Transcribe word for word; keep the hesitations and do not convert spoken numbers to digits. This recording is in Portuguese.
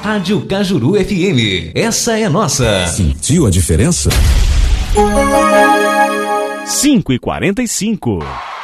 Rádio Cajuru F M. Essa é nossa. Sentiu a diferença? cinco e quarenta e cinco.